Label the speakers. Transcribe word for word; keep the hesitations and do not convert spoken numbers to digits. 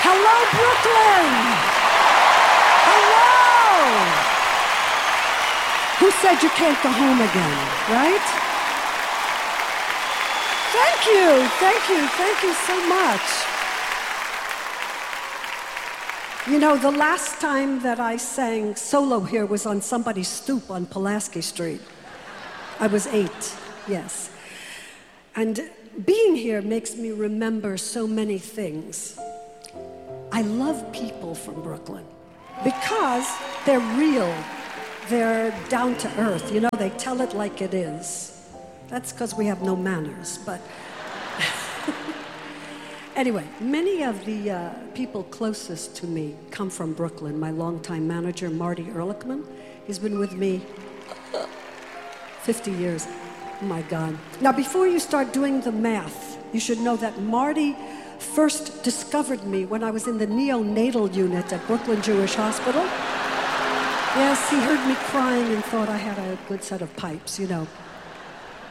Speaker 1: Hello, Brooklyn! Hello! Who said you can't go home again, right? Thank you, thank you, thank you so much. You know, the last time that I sang solo here was on somebody's stoop on Pulaski Street. I was eight, yes. And being here makes me remember so many things. I love people from Brooklyn because they're real. They're down to earth. You know, they tell it like it is. That's because we have no manners, but... Anyway, many of the uh, people closest to me come from Brooklyn. My longtime manager, Marty Ehrlichman, he's been with me fifty years. Oh my God. Now, before you start doing the math, you should know that Marty first discovered me when I was in the neonatal unit at Brooklyn Jewish Hospital. Yes, he heard me crying and thought I had a good set of pipes, you know.